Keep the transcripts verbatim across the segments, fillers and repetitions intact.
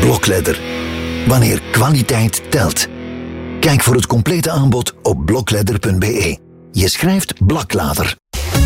Blokledder. Wanneer kwaliteit telt. Kijk voor het complete aanbod op blokledder punt b e. Je schrijft Blaklader.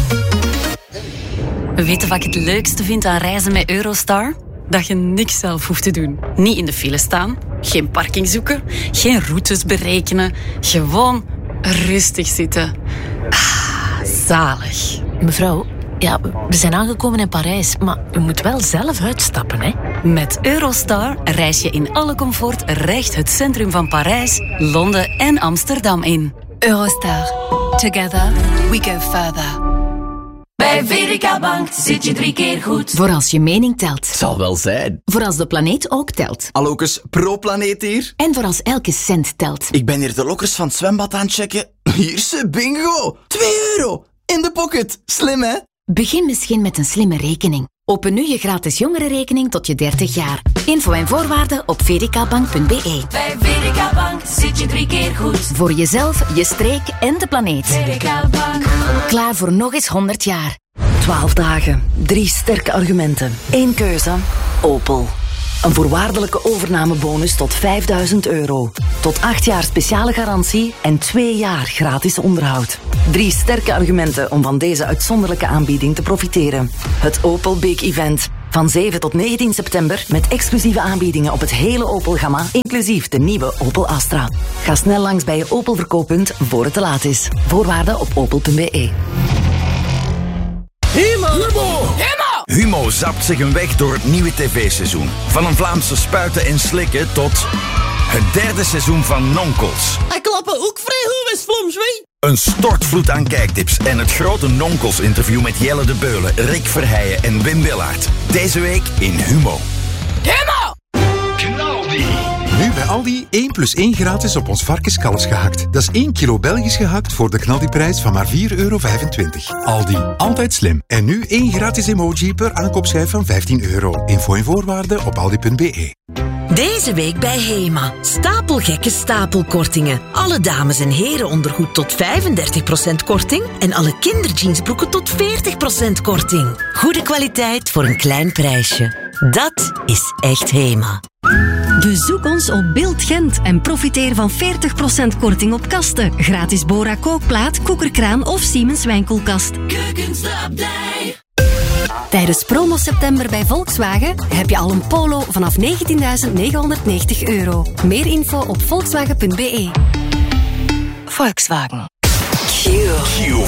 Weet je wat ik het leukste vind aan reizen met Eurostar? Dat je niks zelf hoeft te doen. Niet in de file staan, geen parking zoeken, geen routes berekenen. Gewoon rustig zitten. Ah, zalig. Mevrouw, ja, we zijn aangekomen in Parijs, maar u moet wel zelf uitstappen, hè? Met Eurostar reis je in alle comfort recht het centrum van Parijs, Londen en Amsterdam in. Eurostar. Together we go further. Bij V D K Bank zit je drie keer goed. Voor als je mening telt. Zal wel zijn. Voor als de planeet ook telt. Allokes, pro-planeet hier. En voor als elke cent telt. Ik ben hier de lokkers van het zwembad aan het checken. Hier ze, bingo! twee euro! In de pocket. Slim, hè? Begin misschien met een slimme rekening. Open nu je gratis jongerenrekening tot je dertig jaar. Info en voorwaarden op v d k bank punt b e. Bij V D K Bank zit je drie keer goed. Voor jezelf, je streek en de planeet. V D K Bank. Klaar voor nog eens honderd jaar. twaalf dagen, drie sterke argumenten, één keuze, Opel. Een voorwaardelijke overnamebonus tot vijfduizend euro. Tot acht jaar speciale garantie en twee jaar gratis onderhoud. Drie sterke argumenten om van deze uitzonderlijke aanbieding te profiteren. Het Opel Big Event. Van zeven tot negentien september met exclusieve aanbiedingen op het hele Opel-gamma, inclusief de nieuwe Opel Astra. Ga snel langs bij je Opel verkooppunt voor het te laat is. Voorwaarden op opel punt b e. Humo! Humo! Humo! Humo zapt zich een weg door het nieuwe tv-seizoen. Van een Vlaamse spuiten en slikken tot het derde seizoen van Nonkels. Hij klappen ook vrij goed met Vlaams, wie? Een stortvloed aan kijktips en het grote Nonkels-interview met Jelle de Beulen, Rick Verheijen en Wim Willaert. Deze week in Humo. Humo! Knaldi! Nu bij Aldi één plus één gratis op ons varkenskalfs gehakt. Dat is één kilo Belgisch gehakt voor de Knaldi-prijs van maar vier euro vijfentwintig. Aldi, altijd slim. En nu één gratis emoji per aankoopschijf van vijftien euro. Info en voorwaarden op aldi punt b e. Deze week bij Hema. Stapelgekke stapelkortingen. Alle dames- en herenondergoed tot vijfendertig procent korting. En alle kinderjeansbroeken tot veertig procent korting. Goede kwaliteit voor een klein prijsje. Dat is echt Hema. Bezoek ons op Beeld Gent en profiteer van veertig procent korting op kasten. Gratis Bora kookplaat, koekerkraan of Siemens wijnkoelkast. Keukenslabdij. Tijdens promo september bij Volkswagen heb je al een Polo vanaf negentienduizend negenhonderdnegentig euro. Meer info op volkswagen punt b e. Volkswagen. Q. Q